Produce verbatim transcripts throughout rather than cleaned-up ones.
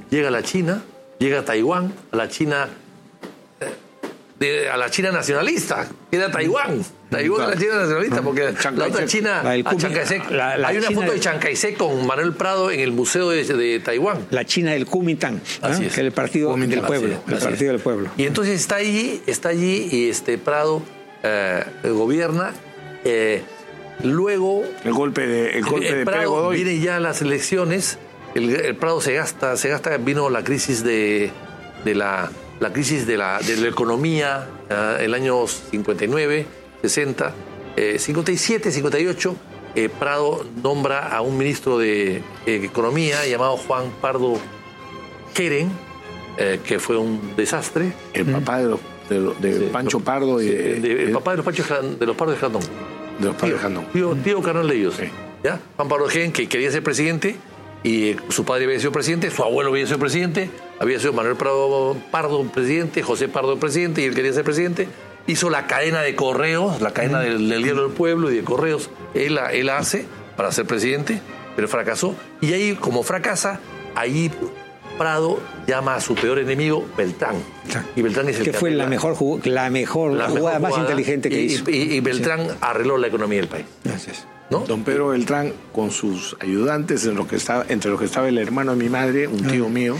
llega a la China, llega a Taiwán, a la China... De, a la China nacionalista, que era Taiwán. Taiwán era la China nacionalista, porque la otra China, la a Chiang Kai-shek. La, la hay una China foto de Chiang Kai-shek con Manuel Prado en el Museo de, de Taiwán. La China del Kuomintang, Así ¿no? es. Que es el partido Kuomintang, del pueblo. así es, el así partido es. del pueblo. Y entonces está allí, está allí y este Prado eh, gobierna. Eh, luego. El golpe de, el golpe el, el de Prado Pérez Godoy. Vienen ya las elecciones. El, el Prado se gasta, se gasta. Vino la crisis de, de la. La crisis de la, de la economía, uh, el año cincuenta y nueve, sesenta, eh, cincuenta y siete, cincuenta y ocho, eh, Prado nombra a un ministro de eh, Economía llamado Juan Pardo Keren, eh, que fue un desastre. El papá de, los, de, los- de Sí, Pancho no, Pardo y sí, de, de- el de- papá de los, Pancho, de los Pardos de Jandón. de los padres Jandón. Tío, tío carnal de ellos. Sí. ¿Ya? Juan Pardo Keren, que quería ser presidente, y su padre había sido presidente, su abuelo había sido presidente, había sido Manuel Prado Pardo presidente, José Pardo presidente, y él quería ser presidente. Hizo la cadena de correos, la cadena del, del diario del pueblo y de correos, él, la- él la hace para ser presidente, pero fracasó. Y ahí, como fracasa, ahí Prado llama a su peor enemigo Beltrán. Y Beltrán es el Que fue la arregla- mejor, jugada, la mejor la mejor jugada más jugada, inteligente que y, hizo. Y, y Beltrán arregló la economía del país. Así es. ¿No? Don Pedro Beltrán, con sus ayudantes, en lo que estaba, entre los que estaba el hermano de mi madre, un tío mío,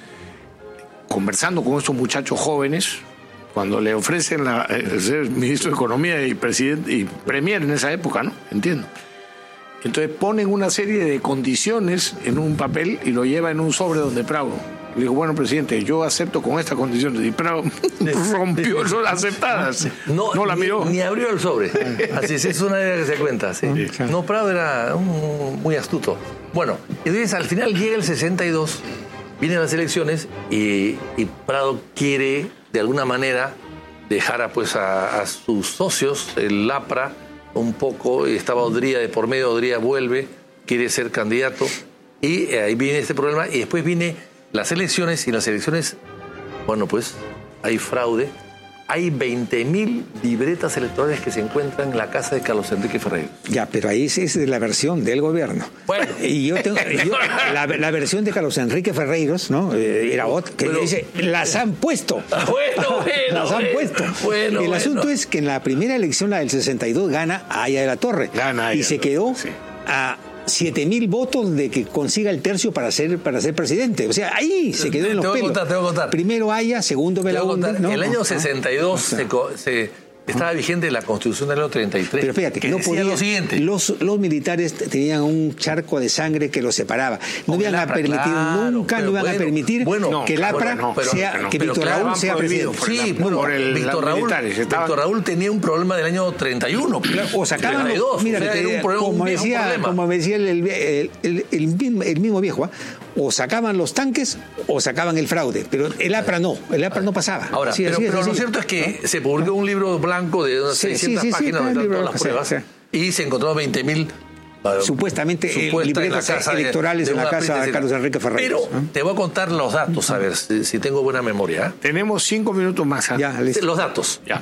conversando con estos muchachos jóvenes, cuando le ofrecen la, eh, ser ministro de Economía y presidente y premier en esa época, ¿no? Entiendo. Entonces ponen una serie de condiciones en un papel y lo lleva en un sobre donde Prado. Le dijo, bueno, presidente, yo acepto con estas condiciones. Y Prado rompió las aceptadas. No, No la ni, miró. ni abrió el sobre. Así es, es una idea que se cuenta. ¿sí? Sí. No, Prado era un- muy astuto. Bueno, entonces al final llega el sesenta y dos, vienen las elecciones y, y Prado quiere, de alguna manera, dejar a, pues, a, a sus socios, el APRA, un poco. Estaba Odría de por medio, Odría vuelve, quiere ser candidato. Y eh, ahí viene este problema. Y después viene las elecciones, y en las elecciones, bueno, pues hay fraude. Hay veinte mil libretas electorales que se encuentran en la casa de Carlos Enrique Ferreiro. Ya, pero ahí es, es de la versión del gobierno. Bueno. Y yo tengo yo- la, la versión de Carlos Enrique Ferreiros, ¿no? Eh, era otra, que Pero- dice, las han puesto. Bueno, bueno, las han bueno, puesto. bueno, El bueno. asunto es que en la primera elección, la del sesenta y dos, gana Aya de la Torre. Gana Aya y se de la quedó Torre, sí. a siete mil votos de que consiga el tercio para ser, para ser presidente. O sea, ahí se quedó Te- en los te voy a pelos. contar, te voy a contar. Primero Aya, segundo Te voy a Belaúnde. contar, ¿no? el año Ajá. sesenta y dos O sea, se, co- se- estaba vigente la Constitución del año treinta y tres. Pero espérate, que no decía podía, lo siguiente. los, los militares tenían un charco de sangre que los separaba. No Con iban el a APRA, permitir, claro, nunca pero no iban bueno, a permitir bueno, que el no, APRA bueno, no, pero- sea, pero- que pero Víctor claro, Raúl van sea prohibido presidente. por Sí, la- bueno, por el- Víctor, los Raúl, militares, estaban- Víctor Raúl tenía un problema del año treinta y uno. O sacaban, treinta y dos, mira, o sea, que te era un diga, problema, como, un viejo decía, problema. como decía el, el, el- el- el mismo, el mismo viejo, ¿ah? O sacaban los tanques o sacaban el fraude, pero el APRA no, el APRA no pasaba. Ahora, Así, pero, así es, pero así. lo cierto es que se publicó un libro blanco de unas Sí, sí, seiscientas sí, sí, páginas está el donde están libro todas las blanco, pruebas, sí, y se encontró veinte mil Supuestamente, eh, libretas electorales en la casa de Carlos Enrique Ferreiro. Pero te voy a contar los datos, a ver si, si tengo buena memoria. ¿eh? Tenemos cinco minutos más. ¿eh? Ya, listo. Los datos. Ya.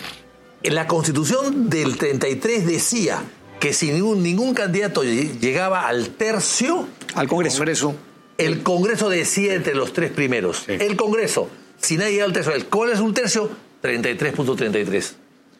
En la Constitución del treinta y tres decía que si ningún, ningún candidato llegaba al tercio, Al Congreso. Congreso. el Congreso decía entre los tres primeros. Sí. El Congreso, si nadie llega al tercio, ¿cuál es un tercio? treinta y tres punto treinta y tres.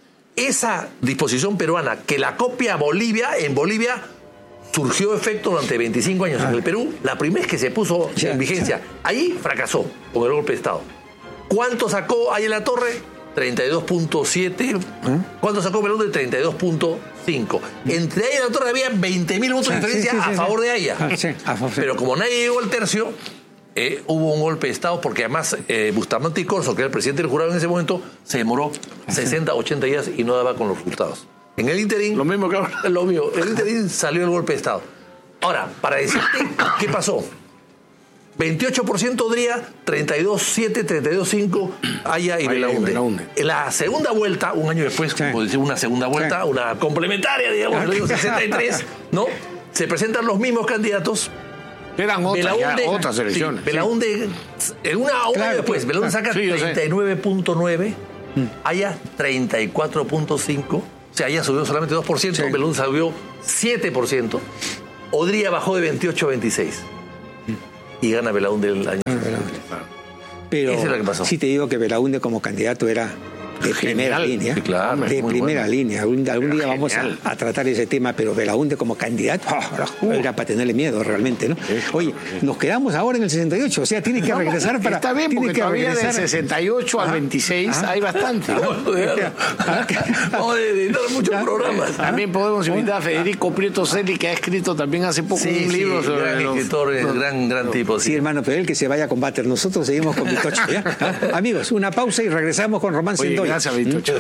Esa disposición peruana, que la copia Bolivia, en Bolivia surgió efecto durante veinticinco años. Ah. En el Perú, la primera vez que se puso Ya, en vigencia, ahí fracasó con el golpe de Estado. ¿Cuánto sacó ahí en la torre? treinta y dos punto siete. ¿Cuánto sacó Belaúnde? treinta y dos punto cinco. Entre ahí y la torre había veinte mil votos de Sí, diferencia sí, sí, a sí, favor sí. de Aya. Ah, sí, a favor, sí. Pero como nadie llegó al tercio, eh, hubo un golpe de Estado, porque además eh, Bustamante y Corso, que era el presidente del jurado en ese momento, se demoró sesenta, ochenta días y no daba con los resultados. En el interín... Lo mismo que ahora. Lo mío. En el interín salió el golpe de Estado. Ahora, para decirte qué pasó. veintiocho por ciento Odría, treinta y dos punto siete, treinta y dos punto cinco Aya y Aya y Belaúnde. Belaúnde. En la segunda vuelta, un año después, Sí. como decir, una segunda vuelta, Sí. una complementaria, digamos, lo digo, sesenta y tres, ¿no? Se presentan los mismos candidatos. Eran otras, ya, Belaúnde- otras elecciones. sí, Belaúnde, en una hora Claro, después, Belaúnde saca sí, yo sé. treinta y nueve punto nueve, Aya treinta y cuatro punto cinco, o sea, Aya subió solamente dos por ciento, Sí. Belaúnde subió siete por ciento, Odría bajó de veintiocho a veintiséis. y gana Belaúnde el año. Pero Eso es lo que pasó. sí te digo que Belaúnde como candidato era de primera Genial. línea. Sí, claro, de muy primera bueno. línea. Algún, algún día Era vamos a, genial. a tratar ese tema, pero Belaúnde como candidato oh, era para tenerle miedo realmente, ¿no? Oye, nos quedamos ahora en el sesenta y ocho, o sea, tiene que regresar para... Está bien, tiene porque que todavía regresar- del sesenta y ocho al Ah, veintiséis ah. hay bastante. Vamos a editar muchos programas. También podemos invitar a Federico Prieto Celi, que ha escrito también hace poco Sí, un sí, libro sobre gran los- escritor, los- gran, gran tipo. Sí, hermano, pero él que se vaya a combatir. Nosotros seguimos con Vitocho, ¿ya? ¿Ah? Amigos, una pausa y regresamos con Román Oye, Sendoya. gracias, Vitocho.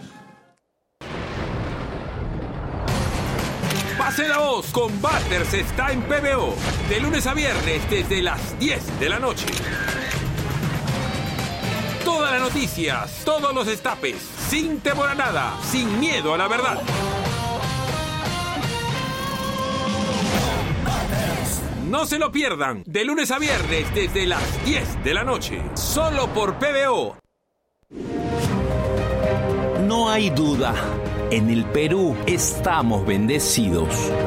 Pase la voz con Butters está en P B O. De lunes a viernes desde las diez de la noche. Todas las noticias, todos los destapes, sin temor a nada, sin miedo a la verdad. No se lo pierdan, de lunes a viernes desde las diez de la noche, solo por P B O. No hay duda, en el Perú estamos bendecidos.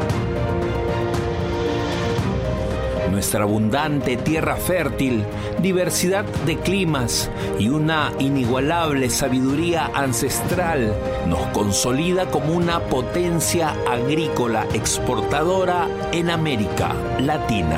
Nuestra abundante tierra fértil, diversidad de climas y una inigualable sabiduría ancestral nos consolida como una potencia agrícola exportadora en América Latina.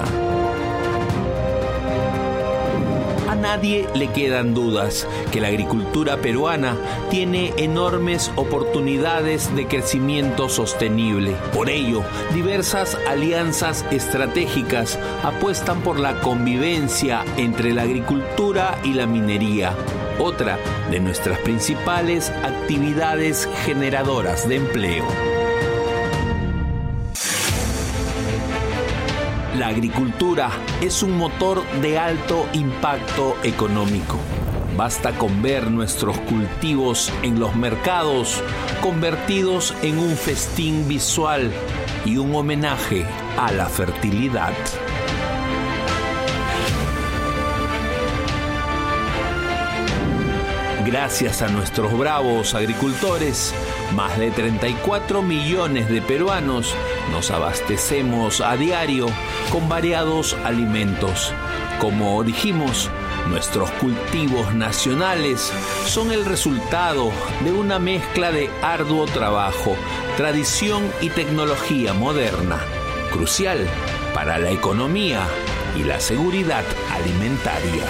A nadie le quedan dudas que la agricultura peruana tiene enormes oportunidades de crecimiento sostenible. Por ello, diversas alianzas estratégicas apuestan por la convivencia entre la agricultura y la minería, otra de nuestras principales actividades generadoras de empleo. La agricultura es un motor de alto impacto económico. Basta con ver nuestros cultivos en los mercados convertidos en un festín visual y un homenaje a la fertilidad. Gracias a nuestros bravos agricultores, más de treinta y cuatro millones de peruanos nos abastecemos a diario con variados alimentos. Como dijimos, nuestros cultivos nacionales son el resultado de una mezcla de arduo trabajo, tradición y tecnología moderna, crucial para la economía y la seguridad alimentaria.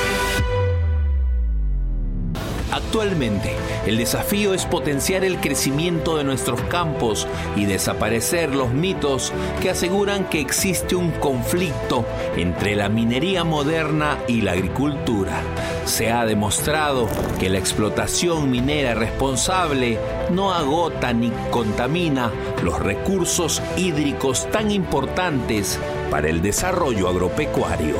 Actualmente, el desafío es potenciar el crecimiento de nuestros campos y desaparecer los mitos que aseguran que existe un conflicto entre la minería moderna y la agricultura. Se ha demostrado que la explotación minera responsable no agota ni contamina los recursos hídricos tan importantes para el desarrollo agropecuario.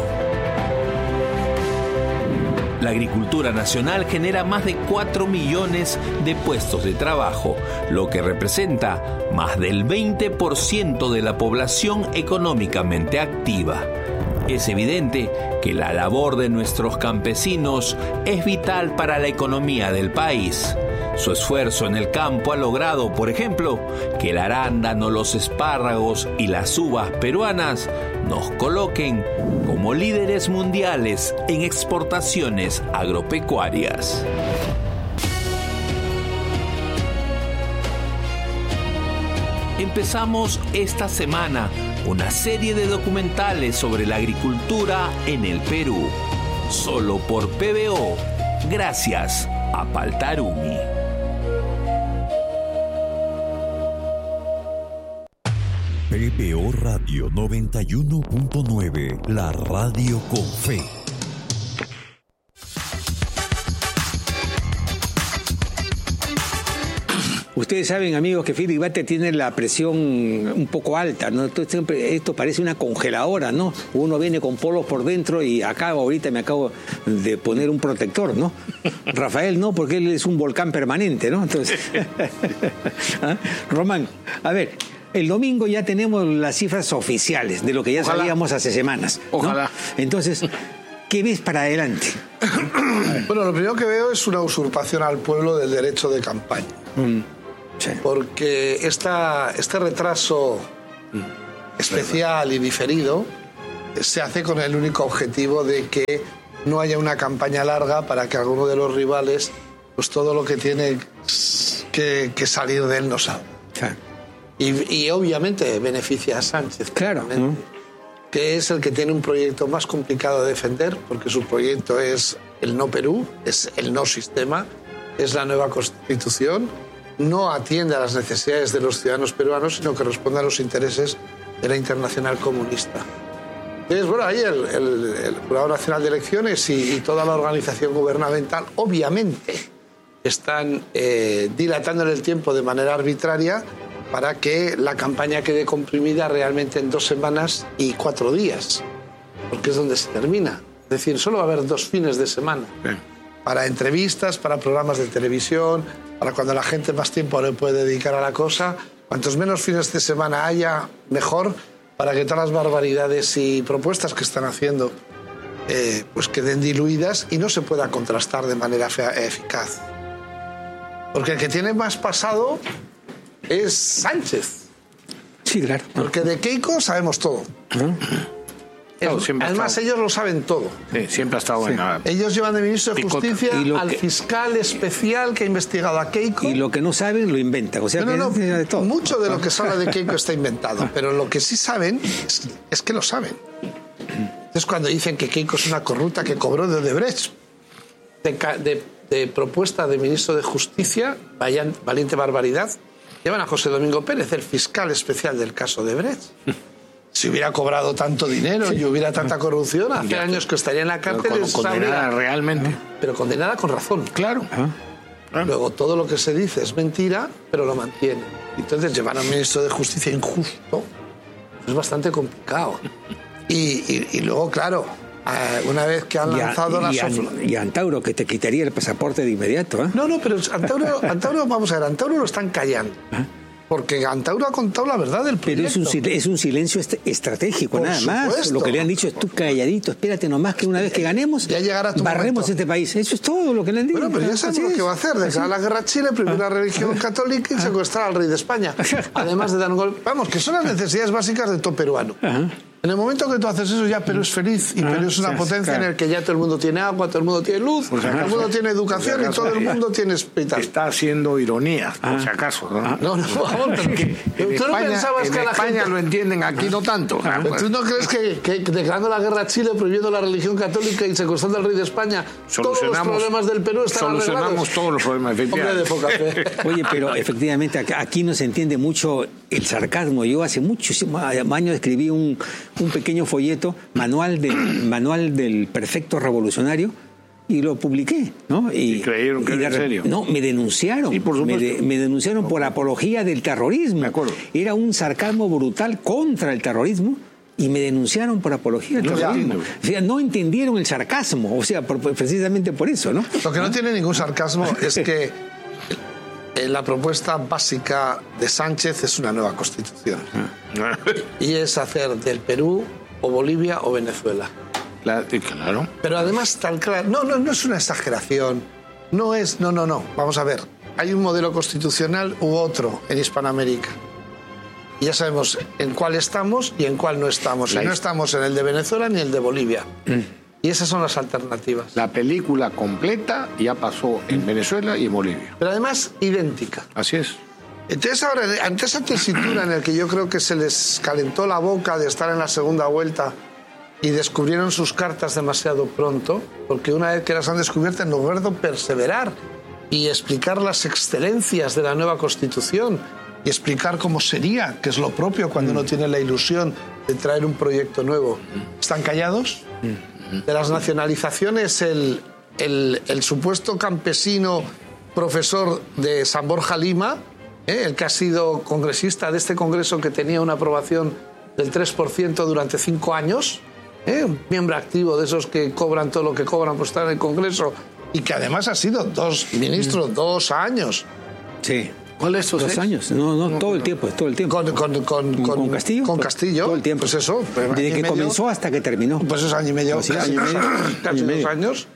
La agricultura nacional genera más de cuatro millones de puestos de trabajo, lo que representa más del veinte por ciento de la población económicamente activa. Es evidente que la labor de nuestros campesinos es vital para la economía del país. Su esfuerzo en el campo ha logrado, por ejemplo, que el arándano, los espárragos y las uvas peruanas nos coloquen como líderes mundiales en exportaciones agropecuarias. Empezamos esta semana una serie de documentales sobre la agricultura en el Perú, solo por P B O, gracias a Paltarumi. P B O Radio noventa y uno punto nueve, la radio con fe. Ustedes saben, amigos, que Philip Butters tiene la presión un poco alta, ¿no? Esto, siempre, esto parece una congeladora, ¿no? Uno viene con polos por dentro y acá ahorita me acabo de poner un protector, ¿no? Rafael no, porque él es un volcán permanente, ¿no? Entonces, ¿ah? Román, a ver, el domingo ya tenemos las cifras oficiales de lo que ya Ojalá. sabíamos hace semanas, ¿no? Ojalá. Entonces, ¿qué ves para adelante? Bueno, lo primero que veo es una usurpación al pueblo del derecho de campaña. Mm, sí. Porque esta, este retraso especial y diferido se hace con el único objetivo de que no haya una campaña larga para que alguno de los rivales, pues todo lo que tiene que, que salir de él no salga. Claro. Y, y obviamente beneficia a Sánchez. Claro. ¿no? Que es el que tiene un proyecto más complicado de defender, porque su proyecto es el no Perú, es el no sistema, es la nueva Constitución, no atiende a las necesidades de los ciudadanos peruanos, sino que responde a los intereses de la Internacional Comunista. Entonces, bueno, ahí el, el, el Jurado Nacional de Elecciones y, y toda la organización gubernamental, obviamente, están eh, dilatando en el tiempo de manera arbitraria para que la campaña quede comprimida realmente en dos semanas y cuatro días, porque es donde se termina. Es decir, solo va a haber dos fines de semana. Bien. Para entrevistas, para programas de televisión, para cuando la gente más tiempo le puede dedicar a la cosa. Cuantos menos fines de semana haya, mejor, para que todas las barbaridades y propuestas que están haciendo eh, pues queden diluidas y no se pueda contrastar de manera eficaz. Porque el que tiene más pasado es Sánchez. Sí, claro. Porque de Keiko sabemos todo. Claro, Es- siempre ha además, estado- ellos lo saben todo. Sí, siempre ha estado en la... Ellos llevan de ministro de Picota. Justicia Y lo al que- fiscal especial que ha investigado a Keiko. Y lo que no saben lo inventan. O sea, No, que no, es de no. todo. Mucho de lo que se habla de Keiko está inventado, pero lo que sí saben es, es que lo saben. Es cuando dicen que Keiko es una corrupta que cobró de Odebrecht, de, ca- de- de propuesta de ministro de Justicia, vayan, valiente barbaridad, llevan a José Domingo Pérez, el fiscal especial del caso de Odebrecht. Si hubiera cobrado tanto dinero y hubiera tanta corrupción, hace Ya. años que estaría en la cárcel, Con- les condenada sabría- realmente. pero condenada con razón. Claro. Claro. Luego, todo lo que se dice es mentira, pero lo mantiene. Entonces, llevar a un ministro de Justicia injusto es bastante complicado. Y, y- y luego, claro, eh, una vez que han Y a- lanzado la y, a- sofla... y a Antauro, que te quitaría el pasaporte de inmediato. ¿eh? No, no, pero Antauro, Antauro, vamos a ver, Antauro lo están callando. Porque Antauro ha contado la verdad del Pero proyecto. es un, sil- es un silencio est- estratégico, Por nada más. supuesto. Lo que le han dicho es tú calladito, espérate nomás que una vez que ganemos, Ya llegará tu barremos momento. este país. Eso es todo lo que le han dicho. Bueno, pero ya sabemos Así lo que es. va a hacer. Declarar la guerra a Chile, prohibir la religión católica y secuestrar al rey de España. Además de dar un golpe. Vamos, que son las necesidades básicas de todo peruano. Ajá. En el momento que tú haces eso, ya Perú es feliz. Y Ah, Perú es una sí, potencia claro. en el que ya todo el mundo tiene agua, todo el mundo tiene luz, Por si todo el acaso. mundo tiene educación Por si y todo el acaso. mundo tiene hospital. Está haciendo ironía, por si acaso. ¿no? No, no, vamos, pero que- En tú no España, pensabas en que a la España gente... lo entienden, aquí no tanto. Ah, Pero ¿Tú no crees que, que declarando la guerra a Chile, prohibiendo la religión católica y secuestrando al rey de España, todos los problemas del Perú están solucionamos arreglados? todos los problemas, Hombre de efectivamente. poca fe. Oye, pero efectivamente ac- aquí no se entiende mucho el sarcasmo. Yo hace muchísimos años escribí un, un pequeño folleto, manual, de, manual del perfecto revolucionario, y lo publiqué, ¿no? Y creyeron que y era de en re- serio. No, me denunciaron. Sí, por me, supuesto. de- me denunciaron por apología del terrorismo. Me acuerdo. Era un sarcasmo brutal contra el terrorismo. Y me denunciaron por apología del No terrorismo. entiendo. O sea, no entendieron el sarcasmo. O sea, por- por- precisamente por eso, ¿no? Lo que no tiene ningún sarcasmo es que eh, la propuesta básica de Sánchez es una nueva constitución. Y es hacer del Perú o Bolivia o Venezuela. La- y claro. Pero además tal claro, no, no, no es una exageración, no es, no, no, no, vamos a ver, hay un modelo constitucional u otro en Hispanoamérica. Y ya sabemos en cuál estamos y en cuál no estamos. La Y no his- estamos en el de Venezuela ni el de Bolivia. Y esas son las alternativas. La película completa ya pasó en Venezuela y en Bolivia. Pero además idéntica. Así es. Entonces ahora, ante esa tesitura en la que yo creo que se les calentó la boca de estar en la segunda vuelta y descubrieron sus cartas demasiado pronto, porque una vez que las han descubierto, en lugar de perseverar y explicar las excelencias de la nueva Constitución y explicar cómo sería, que es lo propio cuando uno tiene la ilusión de traer un proyecto nuevo, ¿están callados? De las nacionalizaciones, el, el, el supuesto campesino profesor de San Borja Lima, ¿eh? el que ha sido congresista de este congreso que tenía una aprobación del tres por ciento durante cinco años, ¿eh? un miembro activo de esos que cobran todo lo que cobran por estar en el congreso y que además ha sido dos ministros, dos años. Sí. ¿Cuál es tu Dos sexo? años. No, no, todo el tiempo, todo el tiempo. Con, con, con, ¿Con Castillo? Con Castillo. Todo el tiempo. Pues eso. pues año Desde y que medio. comenzó hasta que terminó. Pues es año y medio, Pues sí, casi, año y medio, casi año y dos medio. años.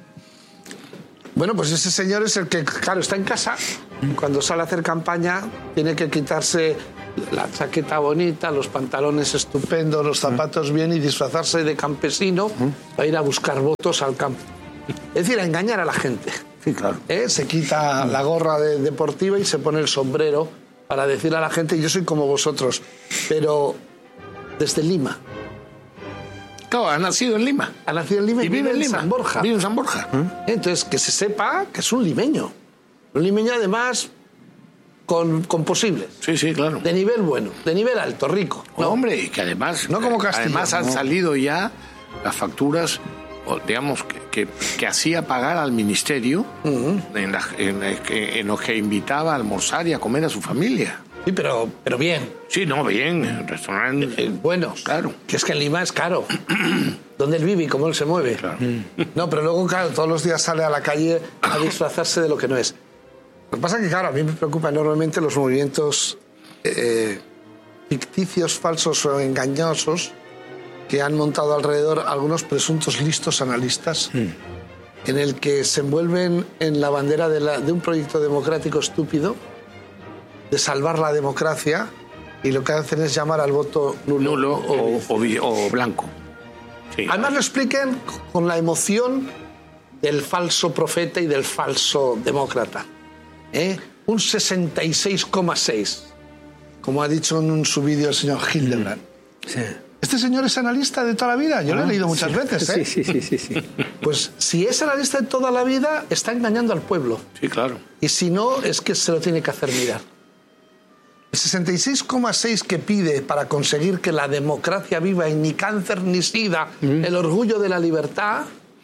Bueno, pues ese señor es el que, claro, está en casa. Cuando sale a hacer campaña, tiene que quitarse la chaqueta bonita, los pantalones estupendos, los zapatos bien y disfrazarse de campesino para ir a buscar votos al campo. Es decir, a engañar a la gente. Sí, claro. ¿Eh? Se quita la gorra de, deportiva y se pone el sombrero para decirle a la gente, yo soy como vosotros, pero desde Lima. Claro, ha nacido en Lima. Ha nacido en Lima y, Y vive en Lima. San Borja. Vive en San Borja. Entonces, que se sepa que es un limeño. Un limeño, además, con, con posibles. Sí, sí, claro. De nivel bueno, de nivel alto, rico. No, hombre, y que además, No como Castilla, además han no. salido ya las facturas, o, digamos, que, que, que hacía pagar al ministerio Uh-huh. en, la- en, en lo que invitaba a almorzar y a comer a su familia. Sí, pero, pero bien. Sí, no, bien, en restaurantes. Eh, buenos. Claro. Que es que en Lima es caro. ¿Dónde él vive y cómo él se mueve? Claro. No, pero luego, claro, todos los días sale a la calle a disfrazarse de lo que no es. Lo que pasa es que, claro, a mí me preocupan enormemente los movimientos eh, ficticios, falsos o engañosos que han montado alrededor algunos presuntos listos analistas en el que se envuelven en la bandera de, la- de un proyecto democrático estúpido de salvar la democracia y lo que hacen es llamar al voto nulo, Nulo o- o, o vi- o blanco. Sí. Además lo expliquen con la emoción del falso profeta y del falso demócrata. ¿Eh? Un sesenta y seis coma seis, como ha dicho en su vídeo el señor Hildebrand. Sí. Este señor es analista de toda la vida, yo lo he leído muchas veces. ¿eh? Sí, sí, sí, sí, sí. Pues si es analista de toda la vida, está engañando al pueblo. Sí, claro. Y si no, es que se lo tiene que hacer mirar. El sesenta y seis coma seis que pide para conseguir que la democracia viva y ni cáncer ni sida, el orgullo de la libertad,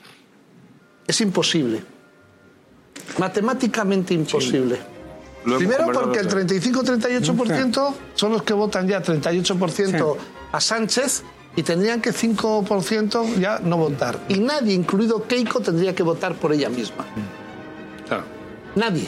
es imposible. Matemáticamente imposible. Lo hemos Primero conversado porque el otra vez. treinta y cinco a treinta y ocho por ciento son los que votan ya treinta y ocho por ciento a Sánchez y tendrían que cinco por ciento ya no votar. Y nadie, incluido Keiko, tendría que votar por ella misma. Claro. Nadie.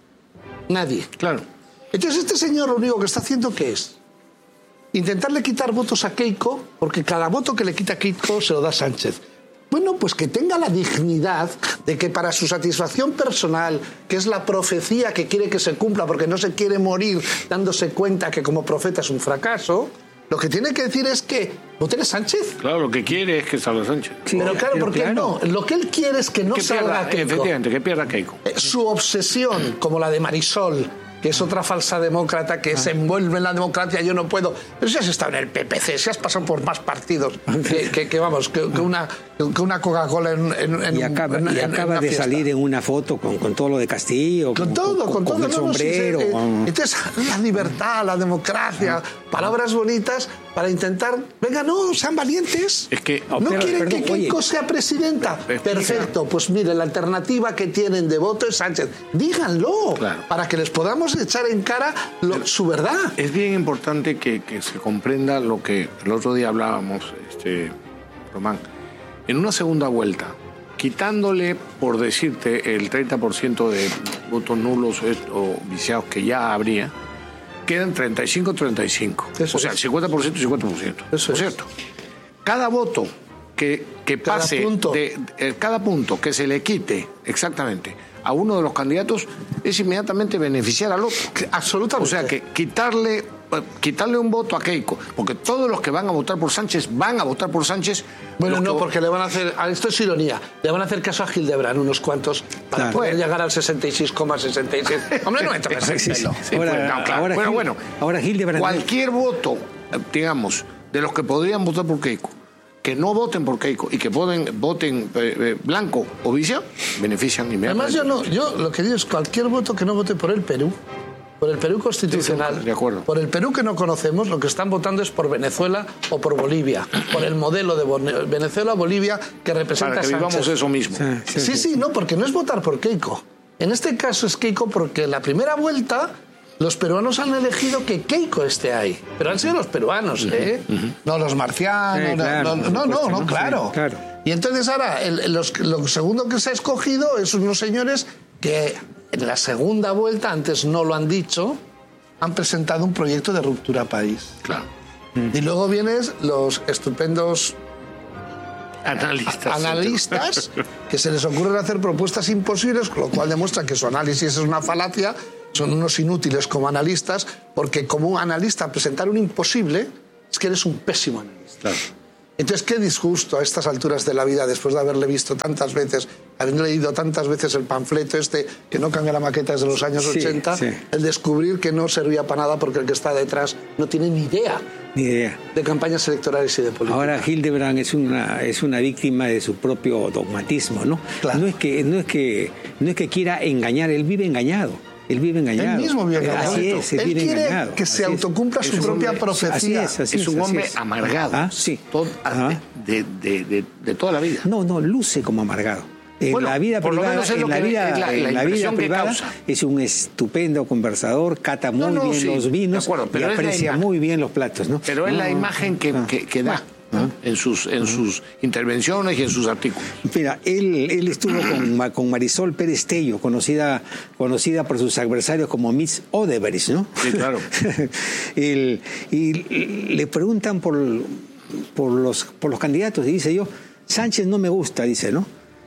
Nadie. Claro. Entonces este señor lo único que está haciendo, ¿qué es? Intentarle quitar votos a Keiko, porque cada voto que le quita Keiko se lo da Sánchez. Bueno, pues que tenga la dignidad de que para su satisfacción personal, que es la profecía que quiere que se cumpla porque no se quiere morir dándose cuenta que como profeta es un fracaso, lo que tiene que decir es que voten a Sánchez. Claro, lo que quiere es que salga Sánchez. Sí, pero claro, pero porque claro. no. Lo que él quiere es que no que salga pierda, Keiko. efectivamente, que pierda Keiko. Eh, Su obsesión, como la de Marisol, que es otra falsa demócrata que se envuelve en la democracia, yo no puedo. Pero si has estado en el P P C, si has pasado por más partidos que, que, que, vamos, que, que una, que una Coca-Cola en, en, en Y acaba, en- y en- en acaba una de fiesta. salir en una foto con, con todo lo de Castillo. Con todo, con, todo. el no, no, sí, sombrero. sí, eh, con- Entonces, la libertad, la democracia, palabras bonitas para intentar. Venga, no, sean valientes. Es que- no Pero, quieren perdón, que Keiko oye. sea presidenta. Perfecto, pues mire, la alternativa que tienen de voto es Sánchez. Díganlo, Claro. para que les podamos echar en cara lo- su verdad. Es bien importante que, que se comprenda lo que el otro día hablábamos, este, Román. En una segunda vuelta, quitándole, por decirte, el treinta por ciento de votos nulos o viciados que ya habría, quedan treinta y cinco treinta y cinco. Eso O sea, es. cincuenta por ciento y cincuenta por ciento. Eso Por es. cierto, cada voto que, que Cada pase, punto. de, de- cada punto que se le quite exactamente a uno de los candidatos es inmediatamente beneficiar al otro. Absolutamente. O sea que quitarle, eh, quitarle un voto a Keiko, porque todos los que van a votar por Sánchez van a votar por Sánchez. Bueno, los no, que- porque le van a hacer. ah, Esto es ironía. Le van a hacer caso a Hildebrand unos cuantos para Claro. poder llegar al sesenta y seis coma sesenta y seis. Hombre, no me toques el Sí, sí. pelo. Sí, Ahora- pues, no, claro. ahora bueno, Gil- bueno. ahora Hildebrand- Cualquier voto, eh, digamos, de los que podrían votar por Keiko, que no voten por Keiko y que voten, voten eh, eh, blanco o vicia, benefician Además, inmediatamente. yo no, yo lo que digo es cualquier voto que no vote por el Perú, por el Perú constitucional, de acuerdo. por el Perú que no conocemos, lo que están votando es por Venezuela o por Bolivia, por el modelo de Bone- Venezuela o Bolivia que representa Para que a vivamos Sánchez. eso mismo. Sí, Sí, sí, no, porque no es votar por Keiko. En este caso es Keiko porque en la primera vuelta los peruanos han elegido que Keiko esté ahí. Pero han sido los peruanos, ¿eh? No los marcianos, Sí, no, claro, no, por no, no, supuesto, no, ¿no? claro. Sí, claro. Y entonces ahora, el- los- lo segundo que se ha escogido es unos señores que en la segunda vuelta, antes no lo han dicho, han presentado un proyecto de ruptura país. Claro. Y luego vienen los estupendos Analistas. analistas que se les ocurren hacer propuestas imposibles, con lo cual demuestra que su análisis es una falacia son unos inútiles como analistas, porque como un analista presentar un imposible es que eres un pésimo analista. Claro. Entonces, qué disgusto a estas alturas de la vida, después de haberle visto tantas veces, haber leído tantas veces el panfleto este, que no cambia la maqueta desde los años Sí, ochenta, sí. el descubrir que no servía para nada porque el que está detrás no tiene ni idea Ni idea. de campañas electorales y de política. Ahora Hildebrand es una es una víctima de su propio dogmatismo, ¿no? Claro. No es que no es que no es que quiera engañar, él vive engañado. Él vive engañado. Él mismo vive engañado. Así es, él, Él vive quiere engañado. que se Así es. autocumpla su Es un propia hombre- profecía. Así es, así Es un así hombre es. amargado. Ah, sí. Todo- Ajá. de, de, de, de toda la vida. No, no, luce como amargado. En Bueno, la vida por lo privada, menos es en lo la que- vida, es la- la en la vida impresión que privada causa. es un estupendo conversador, cata muy No, no, bien sí, los vinos de acuerdo, pero y es la aprecia imagen. muy bien los platos, ¿no? Pero es la No, imagen que, ah. que, que da, ¿no? en, sus, en sus intervenciones y en sus artículos. Mira, él, él estuvo con, Ma- con Marisol Pérez Tello, conocida, conocida por sus adversarios como Miss Odebrecht, ¿no? Sí, claro. Él- y le preguntan por, por, los, por los candidatos y dice yo, Sánchez no me gusta, dice, ¿no?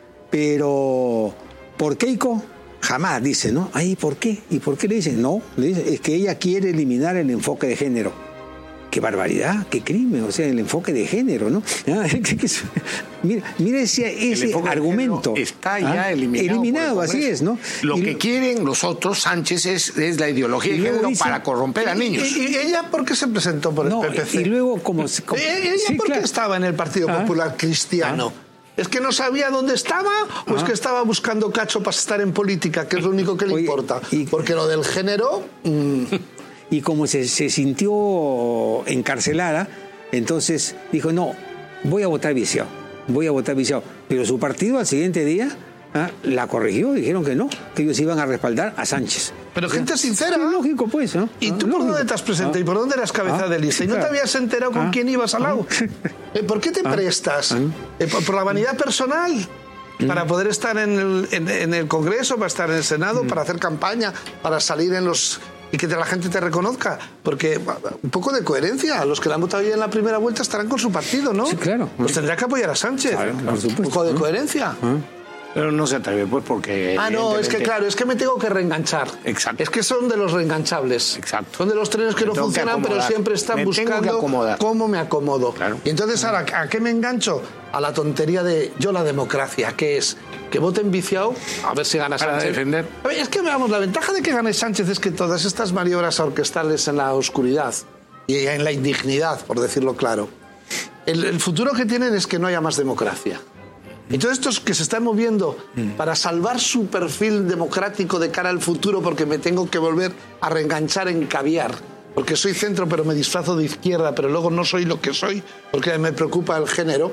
Pero por Keiko, jamás, dice, ¿no? Ay, ¿por qué? ¿Y por qué le dice? No, le dice, es que ella quiere eliminar el enfoque de género. Qué barbaridad, qué crimen, o sea, el enfoque de género, ¿no? Ah, que- que- mira, mira ese, ese enfoque de argumento. género está ya Ah, eliminado. Eliminado, por el así Congreso. es, ¿no? Lo Y que lo- quieren los otros, Sánchez, es, es la ideología Y de luego género dice- para corromper a niños. ¿Y, y ella por qué se presentó por el no, P P C? y luego como... se- como- ¿E- ¿Ella sí, por qué claro. estaba en el Partido Ah. Popular Cristiano? ¿Es que no sabía dónde estaba o es que estaba buscando cacho para estar en política, que es lo único que le Oye, importa? y- Porque lo del género... mm, Y como se, se sintió encarcelada, entonces dijo, no, voy a votar viciado, voy a votar viciado. Pero su partido al siguiente día ah, la corrigió, dijeron que no, que ellos iban a respaldar a Sánchez. pero gente sincera. Sí, lógico, pues, ¿no? ¿Y Ah, tú por lógico. dónde te has presentado? Ah. ¿Y por dónde eras cabeza Ah, de lista? ¿Y no te claro. habías enterado con Ah. quién ibas al lado? Ah. Eh, ¿Por qué te prestas? Eh, ¿Por, por la vanidad personal? Para poder estar en el, en, en el Congreso, para estar en el Senado, para hacer campaña, para salir en los... y que te- la gente te reconozca. Porque un poco de coherencia. Los que la han votado ya en la primera vuelta estarán con su partido, ¿no? Sí, claro. Pues tendrá que apoyar a Sánchez. Claro, por supuesto. Un poco de coherencia. Pero no se atreve, pues, porque... Ah, no, es que evidentemente- claro, es que me tengo que reenganchar. Exacto. Es que son de los reenganchables. Exacto. Son de los trenes que Me no tengo que funcionan, pero acomodar. siempre están Me tengo que buscando acomodar. cómo me acomodo. Claro. Y entonces, ahora, ¿a qué me engancho? A la tontería de yo la democracia, que es que voten viciado, a ver si gana Para Sánchez. defender. A ver, es que veamos, la ventaja de que gane Sánchez es que todas estas maniobras orquestales en la oscuridad y en la indignidad, por decirlo claro, el, el futuro que tienen es que no haya más democracia. Entonces estos que se están moviendo para salvar su perfil democrático de cara al futuro, porque me tengo que volver a reenganchar en caviar, porque soy centro pero me disfrazo de izquierda, pero luego no soy lo que soy, porque me preocupa el género,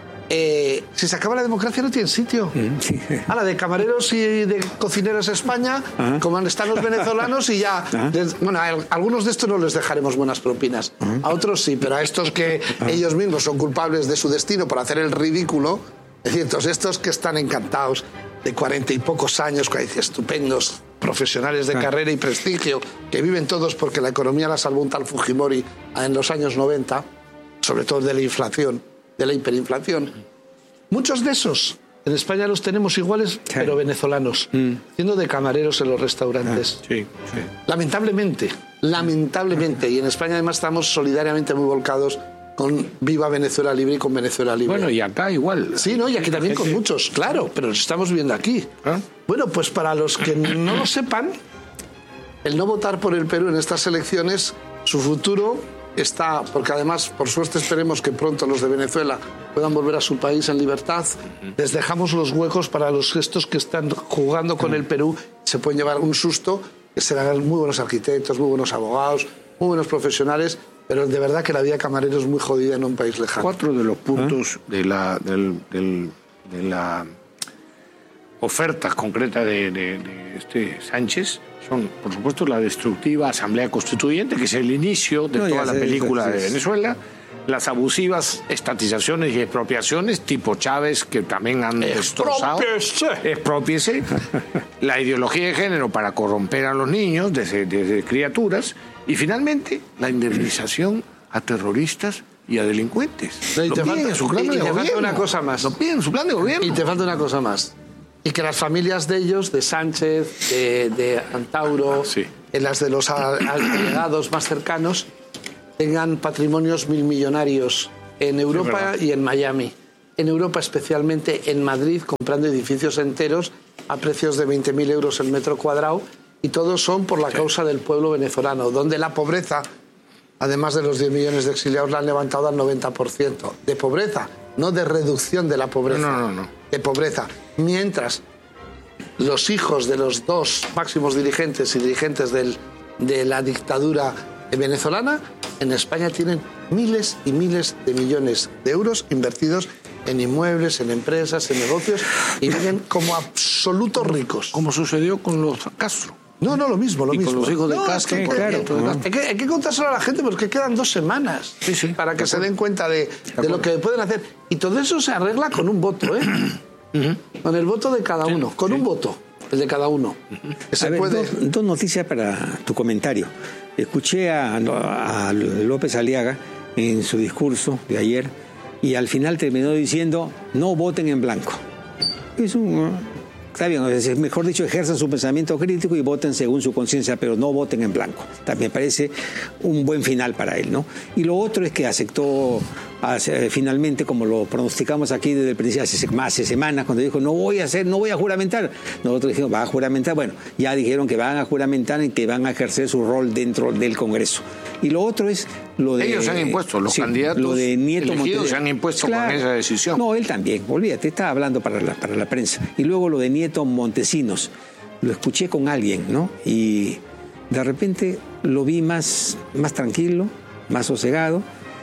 eh, si se acaba la democracia no tiene sitio. Sí. A la de camareros y de cocineros España, como están los venezolanos y ya... les- bueno, a algunos de estos no les dejaremos buenas propinas. A otros sí, pero a estos que ellos mismos son culpables de su destino por hacer el ridículo, es decir, todos estos que están encantados de cuarenta y pocos años, estupendos profesionales de carrera y prestigio, que viven todos porque la economía la salvó un tal Fujimori en los años noventa, sobre todo de la inflación, de la hiperinflación. Muchos de esos en España los tenemos iguales, pero venezolanos, siendo de camareros en los restaurantes. Sí, sí. Lamentablemente, lamentablemente. Y en España además estamos solidariamente muy volcados con Viva Venezuela Libre y con Venezuela Libre. Bueno, y acá igual. Sí, ¿no? Y aquí también con muchos, claro, pero los estamos viendo aquí. ¿Ah? Bueno, pues para los que no lo sepan, el no votar por el Perú en estas elecciones, su futuro está, porque además, por suerte, esperemos que pronto los de Venezuela puedan volver a su país en libertad. Les dejamos los huecos para los gestos que están jugando con el Perú. Se pueden llevar un susto, que serán muy buenos arquitectos, muy buenos abogados, muy buenos profesionales, pero de verdad que la vida de camarero es muy jodida en un país lejano. Cuatro de los puntos de la del, del- de la oferta concreta de, de- de este Sánchez son, por supuesto, la destructiva Asamblea Constituyente, que es el inicio de No, toda ya la sé, película sí, de sí. Venezuela, las abusivas estatizaciones y expropiaciones tipo Chávez, que también han destrozado. ¡Expropiese! Expropiese. La ideología de género para corromper a los niños desde, desde criaturas. Y finalmente, la indemnización a terroristas y a delincuentes. No, y Lo te piden falta- en su plan y- de y te falta gobierno. una cosa más. Lo piden en su plan de gobierno. Y te falta una cosa más. y que las familias de ellos, de Sánchez, de, de Antauro, Ah, sí. en las de los a- allegados más cercanos, tengan patrimonios milmillonarios en Europa y en Miami. En Europa, especialmente en Madrid, comprando edificios enteros a precios de veinte mil euros el metro cuadrado, y todos son por la causa del pueblo venezolano, donde la pobreza, además de los diez millones de exiliados, la han levantado al noventa por ciento. De pobreza, no de reducción de la pobreza. No, no, no. De pobreza. Mientras los hijos de los dos máximos dirigentes y dirigentes del, de la dictadura venezolana, en España tienen miles y miles de millones de euros invertidos en inmuebles, en empresas, en negocios, y viven como absolutos ricos. Como sucedió con los Castro. No, no, lo mismo, lo Y con mismo. los hijos de No, Castro, es que, por claro, ejemplo, no. ¿no? hay, que, hay que contárselo a la gente porque quedan dos semanas Sí, sí, para que de se acuerdo. den cuenta de, de lo que pueden hacer. Y todo eso se arregla con un voto, ¿eh? Con el voto de cada uno, con un voto, el de cada uno. Que se A ver, puede... dos, dos noticias para tu comentario. Escuché a, a López Aliaga en su discurso de ayer y al final terminó diciendo no voten en blanco. Es un... Está bien, es mejor dicho, ejerzan su pensamiento crítico y voten según su conciencia, pero no voten en blanco. También parece un buen final para él, ¿no? Y lo otro es que aceptó hace, finalmente, como lo pronosticamos aquí desde el principio, hace más de semanas, cuando dijo, no voy a hacer, no voy a juramentar. Nosotros dijimos, va a juramentar. Bueno, ya dijeron que van a juramentar y que van a ejercer su rol dentro del Congreso. Y lo otro es lo de... Ellos se han impuesto, los candidatos lo de Nieto elegidos Montenegro. se han impuesto con esa decisión. No, él también, olvídate, estaba hablando para la, para la prensa. Y luego lo de Nieto Montesinos, lo escuché con alguien, ¿no? Y de repente lo vi más, más tranquilo, más sosegado,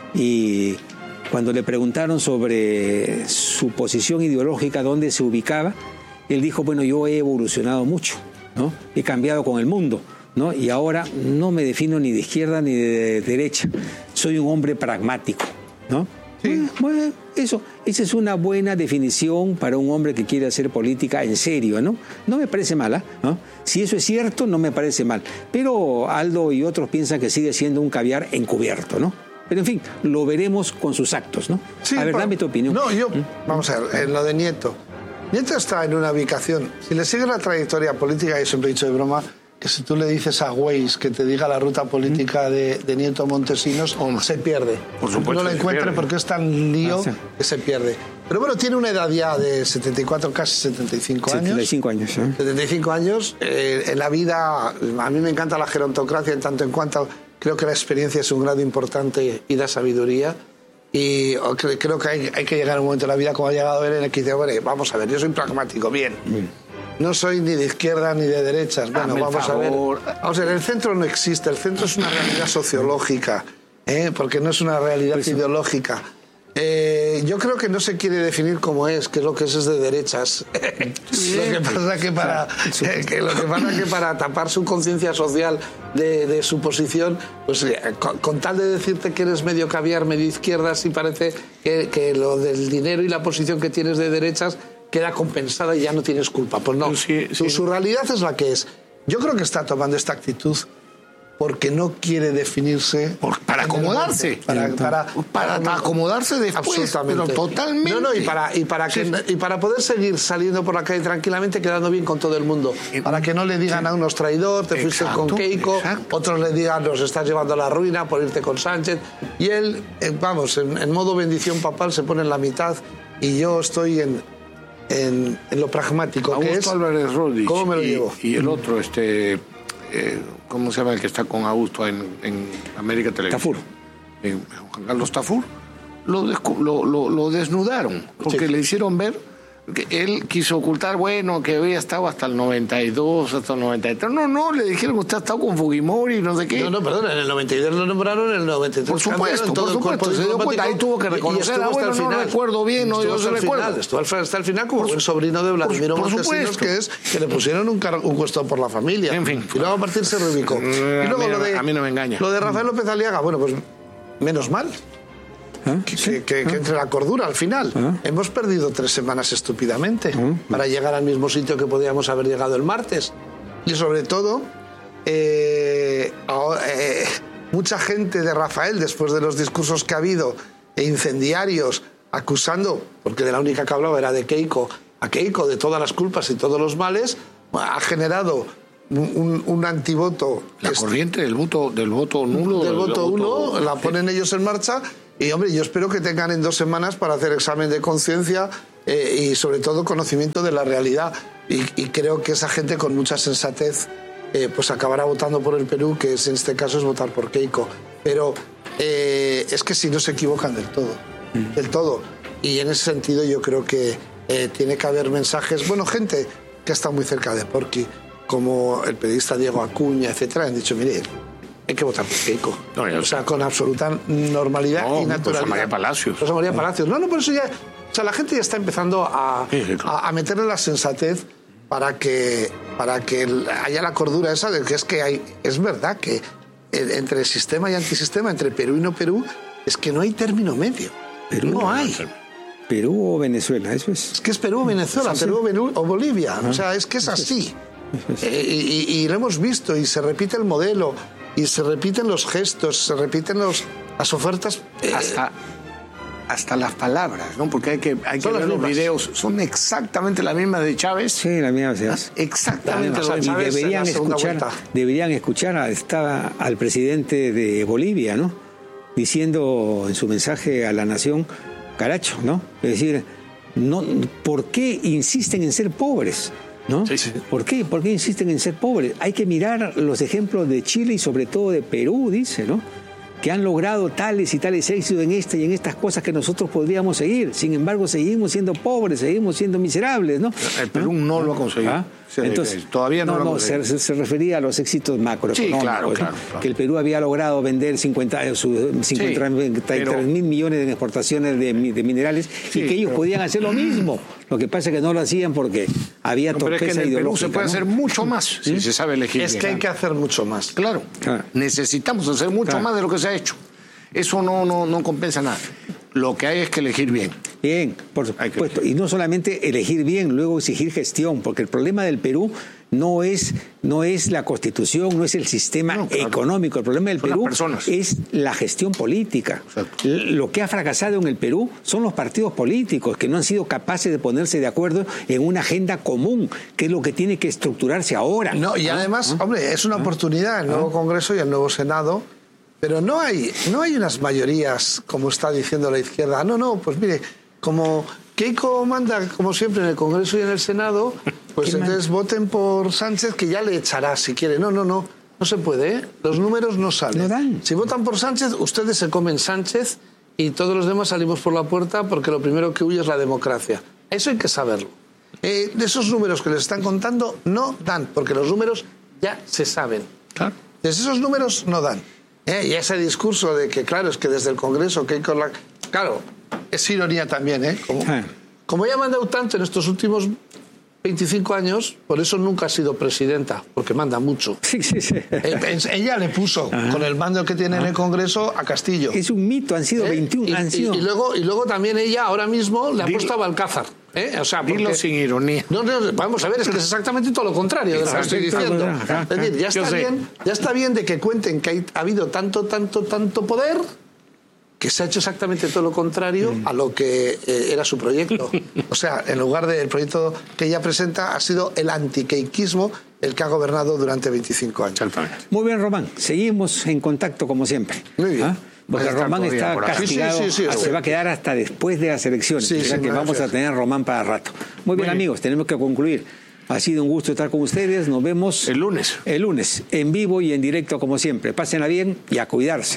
y cuando le preguntaron sobre su posición ideológica, dónde se ubicaba, él dijo, bueno, yo he evolucionado mucho, ¿no? He cambiado con el mundo, ¿no? Y ahora no me defino ni de izquierda ni de derecha, soy un hombre pragmático, ¿no? Sí. Bueno, eso, esa es una buena definición para un hombre que quiere hacer política en serio, ¿no? No me parece mala, ¿no? Si eso es cierto, no me parece mal. Pero Aldo y otros piensan que sigue siendo un caviar encubierto, ¿no? Pero en fin, lo veremos con sus actos, ¿no? Sí, a ver, pa- dame tu opinión. No, yo, vamos a ver, en lo de Nieto. Nieto está en una ubicación, si le sigue la trayectoria política, yo siempre he dicho de broma, que si tú le dices a Waze que te diga la ruta política de, de Nieto Montesinos, se pierde. Por supuesto No lo que se encuentre pierde. porque es tan lío Ah, sí. que se pierde. Pero bueno, tiene una edad ya de setenta y cuatro, casi setenta y cinco años. setenta y cinco años, ¿eh? setenta y cinco años. Eh, en la vida, a mí me encanta la gerontocracia en tanto en cuanto creo que la experiencia es un grado importante y da sabiduría. Y oh, cre- creo que hay, hay que llegar a un momento en la vida como ha llegado él en el que dice, bueno, vamos a ver, yo soy pragmático, bien. No soy ni de izquierda ni de derechas. Bueno, Hazme el vamos a ver. favor. Vamos a ver, el centro no existe, el centro es una realidad sociológica, ¿eh? Porque no es una realidad ideológica. Eh, yo creo que no se quiere definir como es, que lo que es es de derechas. lo que pasa que para eh, que lo que pasa que para tapar su conciencia social de, de su posición, pues eh, con, con tal de decirte que eres medio caviar, medio izquierda, sí parece que, que lo del dinero y la posición que tienes de derechas queda compensada y ya no tienes culpa. Pues no, Sí, sí. Su, su realidad es la que es. Yo creo que está tomando esta actitud porque no quiere definirse Por- para en el acomodarse. monte, para, para, Para no, acomodarse después, absolutamente. pero totalmente. No, no, y para, y, para que, y para poder seguir saliendo por la calle tranquilamente, quedando bien con todo el mundo. Para que no le digan a unos traidor, te fuiste Exacto, con Keiko, exacto. otros le digan, nos estás llevando a la ruina por irte con Sánchez. Y él, eh, vamos, en, en modo bendición papal se pone en la mitad y yo estoy en, en, en lo pragmático, que es Augusto Álvarez Rodríguez. ¿cómo me lo y, llevo? y el otro, este, eh, ¿cómo se llama el que está con Augusto en, en América Televisión? Tafur. En Juan Carlos Tafur. Lo, descu- lo, lo, lo desnudaron, porque Sí. le hicieron ver que él quiso ocultar, bueno, que había estado hasta el noventa y dos, hasta el noventa y tres. No, no, le dijeron que usted ha estado con Fujimori, no sé qué. No, no, perdón, en el noventa y dos lo nombraron, en el noventa y tres Por supuesto, cambiaron todo por el cuerpo supuesto, se dio cuenta, ahí tuvo que diplomático y- y reconocer, estuvo ah, hasta bueno, el no final. recuerdo bien, no, Estuvo yo hasta se el recuerdo. final, estuvo hasta hasta el final como el sobrino de Vladimiro por Montesinos, supuesto. que es que le pusieron un, car- un puesto por la familia. En fin. Y luego a partir se reubicó. Eh, Y luego a mí no- lo de, a mí no me engaña. Lo de Rafael López Aliaga, bueno, pues menos mal. ¿Ah? Que, Sí. que- que entre la cordura al final. Ah. Hemos perdido tres semanas estúpidamente para llegar al mismo sitio que podíamos haber llegado el martes. Y sobre todo, eh, ahora, eh, mucha gente de Rafael, después de los discursos que ha habido, e incendiarios, acusando, porque de la única que hablaba era de Keiko, a Keiko de todas las culpas y todos los males, ha generado un, un antivoto. La corriente del voto, del voto nulo. Del, del voto uno, la sí. ponen ellos en marcha. Y, hombre, yo espero que tengan en dos semanas para hacer examen de conciencia eh, y, sobre todo, conocimiento de la realidad. Y, y creo que esa gente, con mucha sensatez, eh, pues acabará votando por el Perú, que es, en este caso es votar por Keiko. Pero eh, es que si no se equivocan del todo, mm. del todo. Y en ese sentido yo creo que eh, tiene que haber mensajes. Bueno, gente que está muy cerca de Porqui, como el periodista Diego Acuña, etcétera, han dicho, mire, hay que votar por Keiko. No, o sea, con absoluta normalidad no, y naturalidad. Rosa María Palacios. Rosa María Palacios. No, no, por eso ya... O sea, la gente ya está empezando a, sí, sí, claro. a, a meterle la sensatez para que, para que haya la cordura esa de que es que hay... Es verdad que entre sistema y antisistema, entre Perú y no Perú, es que no hay término medio. Perú no hay. Perú o Venezuela, eso es. Es que es Perú o Venezuela, Perú o Bolivia. O sea, es que es así. Eh, y, y lo hemos visto, y se repite el modelo, y se repiten los gestos, se repiten los, las ofertas. Eh, hasta, hasta las palabras, ¿no? Porque hay que, hay que ver los videos, son exactamente las mismas de Chávez. Sí, las mismas. Exactamente las mismas. Y deberían escuchar, deberían escuchar a, estaba, al presidente de Bolivia, ¿no? Diciendo en su mensaje a la nación, caracho, ¿no? Es decir, no, ¿por qué insisten en ser pobres? ¿No? Sí, sí. ¿Por qué? ¿Por qué insisten en ser pobres? Hay que mirar los ejemplos de Chile y sobre todo de Perú, dice, ¿no? Que han logrado tales y tales éxitos en esta y en estas cosas que nosotros podríamos seguir. Sin embargo, seguimos siendo pobres, seguimos siendo miserables, ¿no? El Perú no, no lo ha conseguido. ¿Ah? Entonces, todavía no, no, lo ha no conseguido. Se, se refería a los éxitos macroeconómicos. Sí, claro, ¿no? claro, claro. Que el Perú había logrado vender cincuenta, cincuenta y tres mil millones en exportaciones de, de minerales sí, y que ellos pero... podían hacer lo mismo. Lo que pasa es que no lo hacían porque había no, torpeza pero es que en el Perú se puede ¿no? hacer mucho más ¿sí? si se sabe elegir. Es bien, que hay que hacer mucho más. Claro. claro. Necesitamos hacer mucho claro. más de lo que se ha hecho. Eso no, no, no compensa nada. Lo que hay es que elegir bien. Bien, por supuesto. Y no solamente elegir bien, luego exigir gestión, porque el problema del Perú no es, no es la Constitución, no es el sistema no, claro. económico. El problema del son Perú es la gestión política. Exacto. Lo que ha fracasado en el Perú son los partidos políticos, que no han sido capaces de ponerse de acuerdo en una agenda común, que es lo que tiene que estructurarse ahora. No, y además, ¿Ah? hombre, es una ¿Ah? oportunidad el nuevo ¿Ah? Congreso y el nuevo Senado. Pero no hay, no hay unas mayorías, como está diciendo la izquierda. No, no, pues mire, como Keiko manda, como siempre, en el Congreso y en el Senado, pues entonces man? voten por Sánchez, que ya le echará si quiere. No, no, no, no se puede, ¿eh? Los números no salen. No dan. Si votan por Sánchez, ustedes se comen Sánchez y todos los demás salimos por la puerta porque lo primero que huye es la democracia. Eso hay que saberlo. Eh, de esos números que les están contando, no dan, porque los números ya se saben. Claro. Entonces esos números no dan. Eh, y ese discurso de que, claro, es que desde el Congreso, que la... claro, es ironía también, ¿eh? Como, como ella ha mandado tanto en estos últimos veinticinco años, por eso nunca ha sido presidenta, porque manda mucho. Sí, sí, sí. Eh, ella le puso, Ajá. con el mando que tiene Ajá. en el Congreso, a Castillo. Es un mito, han sido ¿Eh? veintiuno. Y, han sido... Y, y, luego, y luego también ella, ahora mismo, le ha Dilo. puesto a Balcázar. ¿Eh? O sea, porque... Dilo sin ironía. No, no, vamos a ver, es que es exactamente todo lo contrario de lo que estoy diciendo. Es decir, ya está, bien, ya está bien de que cuenten que hay, ha habido tanto, tanto, tanto poder que se ha hecho exactamente todo lo contrario mm. a lo que eh, era su proyecto. O sea, en lugar del proyecto que ella presenta, ha sido el antiqueiquismo el que ha gobernado durante veinticinco años. Muy bien, Román. Seguimos en contacto como siempre. Muy bien. ¿Ah? Porque Román está castigado, sí, sí, sí, sí, se va a quedar hasta después de las elecciones, sí, o sea sí, que vamos gracias. a tener a Román para rato. Muy bien, Muy amigos, bien. tenemos que concluir. Ha sido un gusto estar con ustedes, nos vemos el lunes. El lunes, en vivo y en directo como siempre. Pásenla bien y a cuidarse.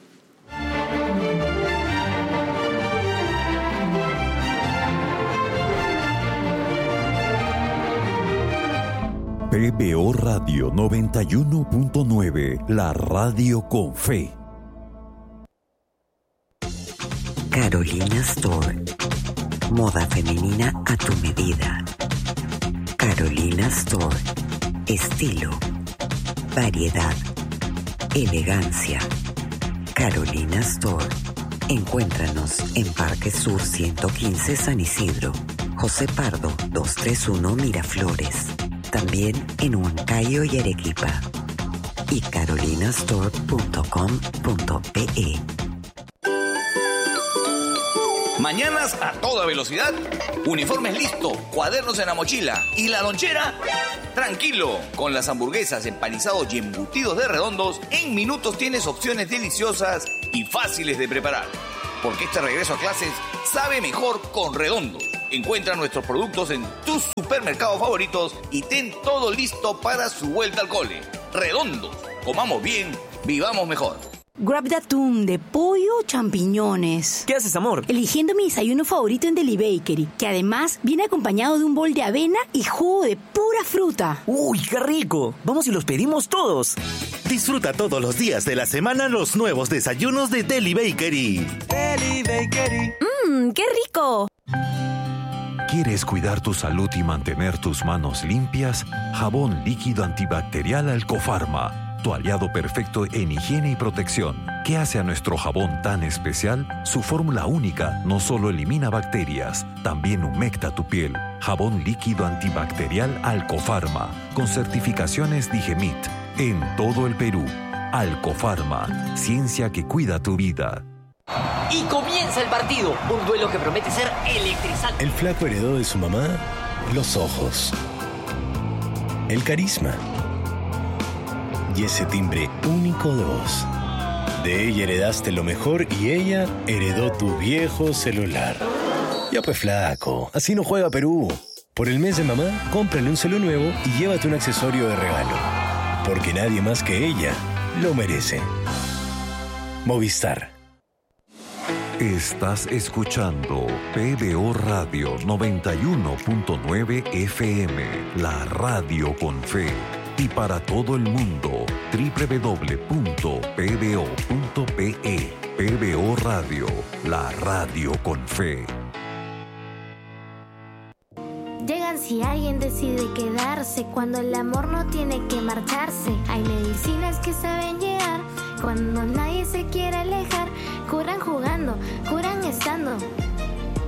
P B O Radio noventa y uno punto nueve, la radio con fe. Carolina Store. Moda femenina a tu medida. Carolina Store. Estilo. Variedad. Elegancia. Carolina Store. Encuéntranos en Parque Sur ciento quince San Isidro. José Pardo doscientos treinta y uno Miraflores. También en Huancayo y Arequipa. Y carolinastore punto com punto pe. Mañanas a toda velocidad. Uniformes listo, cuadernos en la mochila. ¿Y la lonchera? Tranquilo, con las hamburguesas, empanizados y embutidos de Redondos, en minutos tienes opciones deliciosas y fáciles de preparar. Porque este regreso a clases sabe mejor con Redondos. Encuentra nuestros productos en tus supermercados favoritos y ten todo listo para su vuelta al cole. Redondos, comamos bien, vivamos mejor. Grab de atún, de pollo o champiñones. ¿Qué haces, amor? Eligiendo mi desayuno favorito en Deli Bakery, que además viene acompañado de un bol de avena y jugo de pura fruta. ¡Uy, qué rico! Vamos y los pedimos todos. Disfruta todos los días de la semana los nuevos desayunos de Deli Bakery. Deli Bakery. ¡Mmm, qué rico! ¿Quieres cuidar tu salud y mantener tus manos limpias? Jabón líquido antibacterial Alcofarma. Tu aliado perfecto en higiene y protección. ¿Qué hace a nuestro jabón tan especial? Su fórmula única no solo elimina bacterias, también humecta tu piel. Jabón líquido antibacterial Alcofarma, con certificaciones Digemit. En todo el Perú. Alcofarma, ciencia que cuida tu vida. Y comienza el partido, un duelo que promete ser electrizante. El flaco heredó de su mamá los ojos, el carisma y ese timbre único de voz. De ella heredaste lo mejor y ella heredó tu viejo celular. Ya pues, flaco, así no juega Perú. Por el mes de mamá, cómprale un celu nuevo y llévate un accesorio de regalo. Porque nadie más que ella lo merece. Movistar. Estás escuchando P B O Radio noventa y uno punto nueve F M, la radio con fe. Y para todo el mundo, doble u doble u doble u punto p b o punto p e. P B O Radio, la radio con fe. Llegan si alguien decide quedarse, cuando el amor no tiene que marcharse. Hay medicinas que saben llegar cuando nadie se quiere alejar. Curan jugando, curan estando.